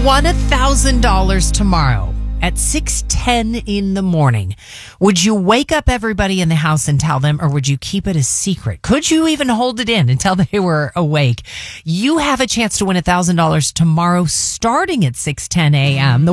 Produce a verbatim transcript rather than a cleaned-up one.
won a thousand dollars tomorrow at six ten in the morning, would you wake up everybody in the house and tell them, or would you keep it a secret? Could you even hold it in until they were awake? You have a chance to win a thousand dollars tomorrow starting at six ten a.m. The